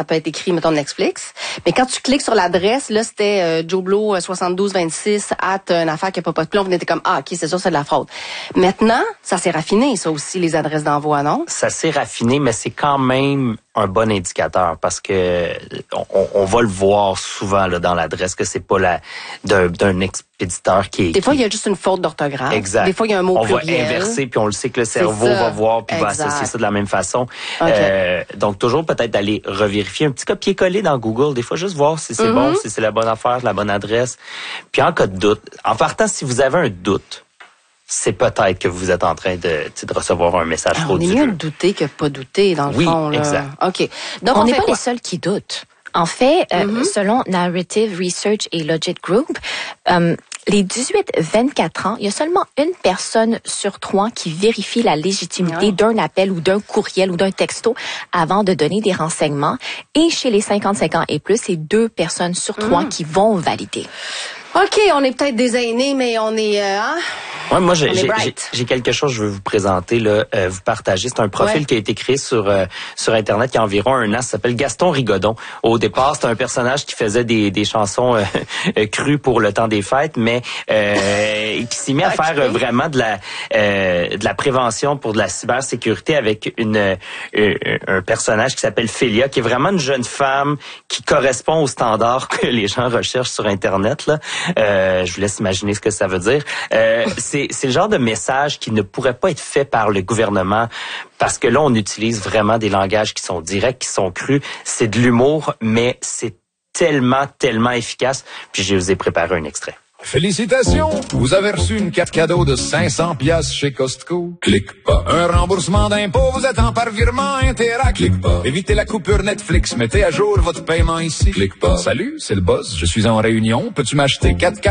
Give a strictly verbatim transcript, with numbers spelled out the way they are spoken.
peut être écrit, mettons, Netflix. Mais quand tu cliques sur l'adresse, là, c'était euh, Joe Blow soixante-douze vingt-six at une affaire qui n'a pas de plomb. On était comme, ah, OK, c'est sûr, c'est de la fraude. Maintenant, ça s'est raffiné, ça aussi, les adresses d'envoi, non? Ça s'est raffiné, mais c'est quand même un bon indicateur parce que on, on va le voir souvent là, dans l'adresse que c'est pas la d'un, d'un expéditeur qui est... Des fois, il y a juste une faute d'orthographe. Exact. Des fois, il y a un mot on pluriel. On va inverser, puis on le sait que le cerveau va voir, puis va associer ça de la même façon. Okay. Euh, donc, toujours peut-être d'aller revérifier un petit copier-coller dans Google. Des fois, juste voir si c'est mm-hmm. bon, si c'est la bonne affaire, la bonne adresse. Puis en cas de doute, en partant, si vous avez un doute, c'est peut-être que vous êtes en train de, de recevoir un message Alors, frauduleux. On est mieux de douter que pas douter, dans le oui, fond. Là. Exact. OK. Donc, on n'est pas quoi? les seuls qui doutent. En fait, euh, mm-hmm. selon Narrative Research et Logic Group, euh, les dix-huit vingt-quatre ans, il y a seulement une personne sur trois qui vérifie la légitimité oh. d'un appel ou d'un courriel ou d'un texto avant de donner des renseignements. Et chez les cinquante-cinq ans et plus, c'est deux personnes sur trois mm. qui vont valider. OK, on est peut-être des aînés, mais on est... Euh, hein? Ouais, moi, j'ai, j'ai, j'ai quelque chose que je veux vous présenter, là, euh, vous partager. C'est un profil ouais. qui a été créé sur euh, sur Internet il y a environ un an. Ça s'appelle Gaston Rigodon. Au départ, c'était un personnage qui faisait des, des chansons euh, crues pour le temps des fêtes, mais euh, qui s'est mis à faire euh, vraiment de la euh, de la prévention pour de la cybersécurité avec une euh, un personnage qui s'appelle Félia, qui est vraiment une jeune femme qui correspond aux standards que les gens recherchent sur Internet. Là, euh, je vous laisse imaginer ce que ça veut dire. Euh, c'est C'est, c'est le genre de message qui ne pourrait pas être fait par le gouvernement parce que là, on utilise vraiment des langages qui sont directs, qui sont crus. C'est de l'humour, mais c'est tellement, tellement efficace. Puis je vous ai préparé un extrait. Félicitations, vous avez reçu une carte cadeau de cinq cents piastres chez Costco. Clique pas. Un remboursement d'impôt, vous êtes en par virement Interac. Clique pas. Évitez la coupure Netflix, mettez à jour votre paiement ici. Clique pas. Salut, c'est le boss, je suis en réunion. Peux-tu m'acheter quatre